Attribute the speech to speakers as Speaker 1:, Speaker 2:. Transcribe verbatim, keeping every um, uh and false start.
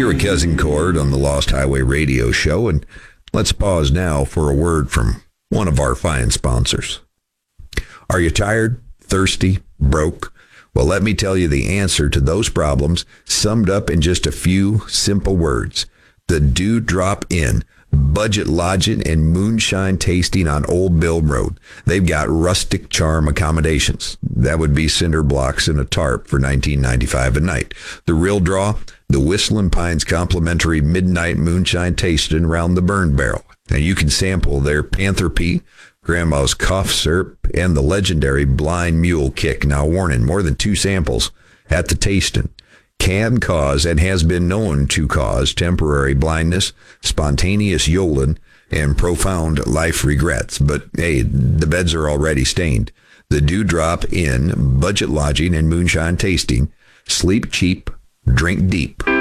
Speaker 1: You're a Cousin Cord on the Lost Highway Radio Show, and let's pause now for a word from one of our fine sponsors. Are you tired, thirsty, broke? Well, let me tell you the answer to those problems summed up in just a few simple words. The Dewdrop Inn, budget lodging and moonshine tasting on Old Mill Road. They've got rustic charm accommodations. That would be cinder blocks and a tarp for nineteen ninety-five a night. The real draw, the Whistling Pines complimentary midnight moonshine tasting around the burn barrel. Now you can sample their Panther Pea, Grandma's cough syrup, and the legendary Blind Mule Kick. Now warning, more than two samples at the tasting can cause and has been known to cause temporary blindness, spontaneous yolin, and profound life regrets. But hey, the beds are already stained. The Dewdrop Inn, budget lodging and moonshine tasting. Sleep cheap, drink deep.